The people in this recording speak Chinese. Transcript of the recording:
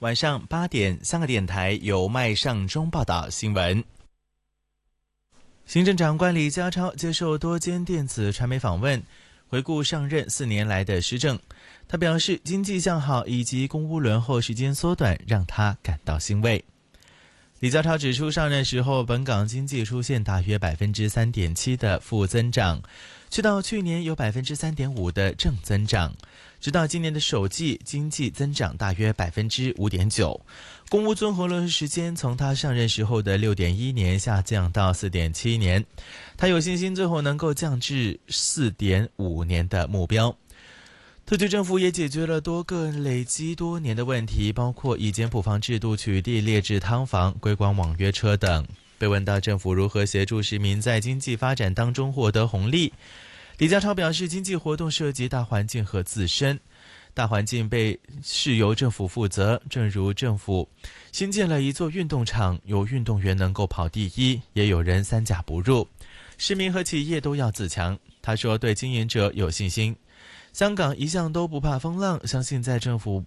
晚上8点，香港电台由麦尚中报道新闻。行政长官李家超接受多间电子传媒访问，回顾上任4年来的施政。他表示，经济向好以及公屋轮候时间缩短，让他感到欣慰。李家超指出，上任时候本港经济出现大约 3.7% 的负增长，到去年有 3.5% 的正增长，直到今年的首季经济增长大约 5.9%。 公屋综合轮候时间从他上任时候的 6.1 年下降到 4.7 年，他有信心最后能够降至 4.5 年的目标。特区政府也解决了多个累积多年的问题，包括以简朴房制度取缔劣质汤房、归光网约车等。被问到政府如何协助市民在经济发展当中获得红利，李家超表示，经济活动涉及大环境和自身，大环境是由政府负责，正如政府新建了一座运动场，有运动员能够跑第一，也有人3甲不入，市民和企业都要自强。他说对经营者有信心，香港一向都不怕风浪，相信在政府